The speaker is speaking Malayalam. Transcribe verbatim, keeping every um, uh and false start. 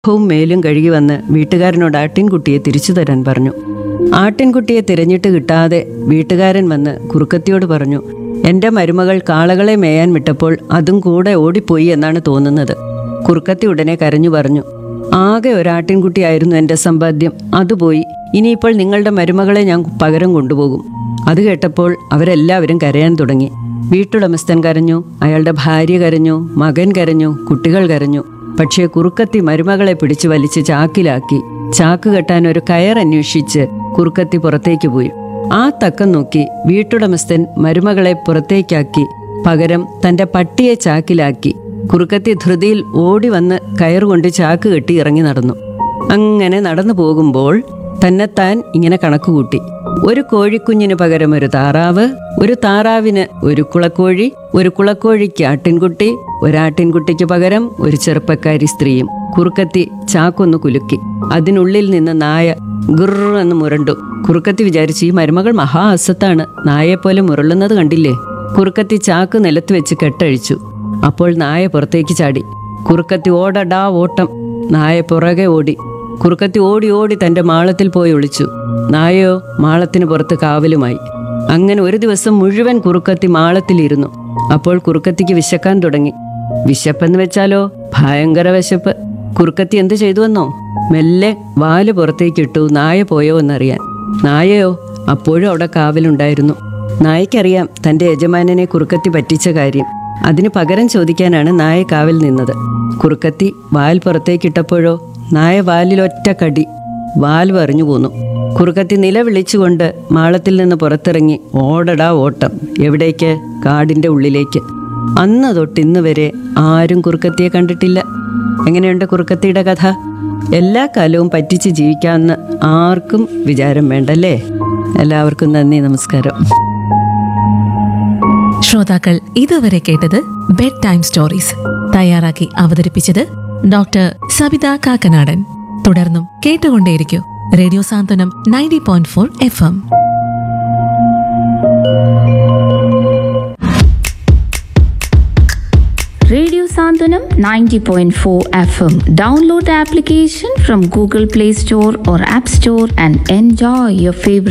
മുഖവും മേലും കഴുകി വന്ന് വീട്ടുകാരനോട് ആട്ടിൻകുട്ടിയെ തിരിച്ചു തരാൻ പറഞ്ഞു. ആട്ടിൻകുട്ടിയെ തിരഞ്ഞിട്ട് കിട്ടാതെ വീട്ടുകാരൻ വന്ന് കുറുക്കത്തിയോട് പറഞ്ഞു, എൻ്റെ മരുമകൾ കാളകളെ മേയാൻ വിട്ടപ്പോൾ അതും കൂടെ ഓടിപ്പോയി എന്നാണ് തോന്നുന്നത്. കുറുക്കത്തി ഉടനെ കരഞ്ഞു പറഞ്ഞു, ആകെ ഒരാട്ടിൻകുട്ടിയായിരുന്നു എൻ്റെ സമ്പാദ്യം, അതുപോയി. ഇനിയിപ്പോൾ നിങ്ങളുടെ മരുമകളെ ഞാൻ പകരം കൊണ്ടുപോകും. അത് കേട്ടപ്പോൾ അവരെല്ലാവരും കരയാൻ തുടങ്ങി. വീട്ടുടമസ്ഥൻ കരഞ്ഞു, അയാളുടെ ഭാര്യ കരഞ്ഞു, മകൻ കരഞ്ഞു, കുട്ടികൾ കരഞ്ഞു. പക്ഷേ കുറുക്കത്തി മരുമകളെ പിടിച്ചു വലിച്ച് ചാക്കിലാക്കി. ചാക്ക് കെട്ടാൻ ഒരു കയർ അന്വേഷിച്ച് കുറുക്കത്തി പുറത്തേക്ക് പോയി. ആ തക്കം നോക്കി വീട്ടുടമസ്ഥൻ മരുമകളെ പുറത്തേക്കാക്കി പകരം തൻ്റെ പട്ടിയെ ചാക്കിലാക്കി. കുറുക്കത്തി ധൃതിയിൽ ഓടി വന്ന് കയറുകൊണ്ട് ചാക്ക് കെട്ടി ഇറങ്ങി നടന്നു. അങ്ങനെ നടന്നു പോകുമ്പോൾ തന്നെത്താൻ ഇങ്ങനെ കണക്കുകൂട്ടി. ഒരു കോഴിക്കുഞ്ഞിന് പകരം ഒരു താറാവ്, ഒരു താറാവിന് ഒരു കുളക്കോഴി, ഒരു കുളക്കോഴിക്ക് ആട്ടിൻകുട്ടി, ഒരാട്ടിൻകുട്ടിക്ക് പകരം ഒരു ചെറുപ്പക്കാരി സ്ത്രീയും. കുറുക്കത്തി ചാക്കൊന്ന് കുലുക്കി. അതിനുള്ളിൽ നിന്ന് നായ ഗുർർ എന്ന് മുരണ്ടു. കുറുക്കത്തി വിചാരിച്ചു, ഈ മരുമകൾ മഹാ അസത്താണ്, നായെപ്പോലെ മുരളുന്നത് കണ്ടില്ലേ. കുറുക്കത്തി ചാക്ക് നിലത്ത് വെച്ച് കെട്ടഴിച്ചു. അപ്പോൾ നായ പുറത്തേക്ക് ചാടി. കുറുക്കത്തി ഓടടാ ഓട്ടം. നായ പുറകെ ഓടി. കുറുക്കത്തി ഓടി ഓടി തൻ്റെ മാളത്തിൽ പോയി ഒളിച്ചു. നായയോ മാളത്തിന് പുറത്ത് കാവലുമായി. അങ്ങനെ ഒരു ദിവസം മുഴുവൻ കുറുക്കത്തി മാളത്തിലിരുന്നു. അപ്പോൾ കുറുക്കത്തിക്ക് വിശക്കാൻ തുടങ്ങി. വിശപ്പെന്ന് വെച്ചാലോ ഭയങ്കര വിശപ്പ്. കുറുക്കത്തി എന്ത് ചെയ്തുവെന്നോ? മെല്ലെ വാല് പുറത്തേക്കിട്ടു നായ പോയോ എന്നറിയാൻ. നായയോ അപ്പോഴും അവിടെ കാവലുണ്ടായിരുന്നു. നായയ്ക്കറിയാം തൻ്റെ യജമാനനെ കുറുക്കത്തി പറ്റിച്ച കാര്യം. അതിന് പകരം ചോദിക്കാനാണ് നായ കാവൽ നിന്നത്. കുറുക്കത്തി വാൽ പുറത്തേക്കിട്ടപ്പോഴോ നായ വാലിലൊറ്റ കടി. വാൽ പറഞ്ഞു പോന്നു. കുറുക്കത്തി നിലവിളിച്ചുകൊണ്ട് മാളത്തിൽ നിന്ന് പുറത്തിറങ്ങി ഓടടാ ഓട്ടം. എവിടേക്ക്? കാടിൻ്റെ ഉള്ളിലേക്ക്. അന്ന് തൊട്ട് ഇന്ന് വരെ ആരും കുറുക്കത്തിയെ കണ്ടിട്ടില്ല. എങ്ങനെയുണ്ട് കുറുക്കത്തിയുടെ കഥ? എല്ലാ കാലവും പറ്റിച്ച് ജീവിക്കാമെന്ന് ആർക്കും വിചാരം വേണ്ടല്ലേ. എല്ലാവർക്കും നന്ദി, നമസ്കാരം. ശ്രോതാക്കൾ ഇതുവരെ കേട്ടത് ബെഡ് ടൈം സ്റ്റോറീസ്. തയ്യാറാക്കി അവതരിപ്പിച്ചത് ഡോക്ടർ സബിത കാക്കനാടൻ. തുടർന്നും കേട്ടുകൊണ്ടേയിരിക്കൂ radio Santhwanam ninety point four F M. Radio Santhanam ninety point four F M. Download the application from Google Play Store or App Store and enjoy your favorite